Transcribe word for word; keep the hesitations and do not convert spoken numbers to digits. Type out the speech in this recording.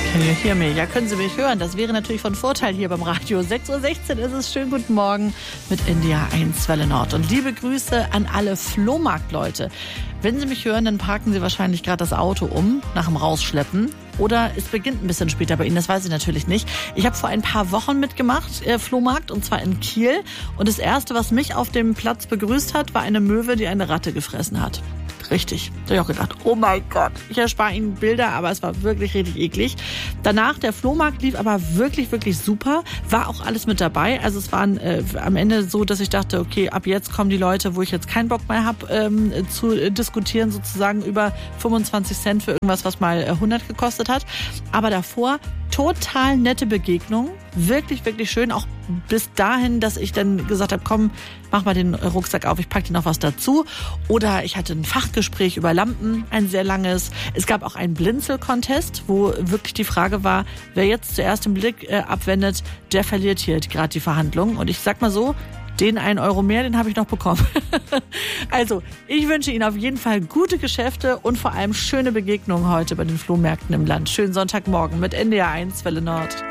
Can you hear me? Ja, können Sie mich hören? Das wäre natürlich von Vorteil hier beim Radio. sechs Uhr sechzehn ist es. Schönen guten Morgen mit N D R eins Welle Nord. Und liebe Grüße an alle Flohmarktleute. Wenn Sie mich hören, dann parken Sie wahrscheinlich gerade das Auto um nach dem Rausschleppen. Oder es beginnt ein bisschen später bei Ihnen, das weiß ich natürlich nicht. Ich habe vor ein paar Wochen mitgemacht, äh, Flohmarkt, und zwar in Kiel. Und das Erste, was mich auf dem Platz begrüßt hat, war eine Möwe, die eine Ratte gefressen hat. Richtig. Da habe ich auch gedacht, oh mein Gott, ich erspare Ihnen Bilder, aber es war wirklich richtig eklig. Danach, der Flohmarkt lief aber wirklich, wirklich super. War auch alles mit dabei. Also es war äh, am Ende so, dass ich dachte, okay, ab jetzt kommen die Leute, wo ich jetzt keinen Bock mehr habe, ähm, zu äh, diskutieren, sozusagen über fünfundzwanzig Cent für irgendwas, was mal äh, hundert gekostet hat. Aber davor total nette Begegnung. Wirklich, wirklich schön. Auch bis dahin, dass ich dann gesagt habe, komm, mach mal den Rucksack auf, ich pack dir noch was dazu. Oder ich hatte ein Fachgespräch über Lampen, ein sehr langes. Es gab auch einen Blinzel-Contest, wo wirklich die Frage war, wer jetzt zuerst den Blick äh, abwendet, der verliert hier gerade die Verhandlung. Und ich sag mal so, den einen Euro mehr, den habe ich noch bekommen. Also, ich wünsche Ihnen auf jeden Fall gute Geschäfte und vor allem schöne Begegnungen heute bei den Flohmärkten im Land. Schönen Sonntagmorgen mit N D R eins Welle Nord.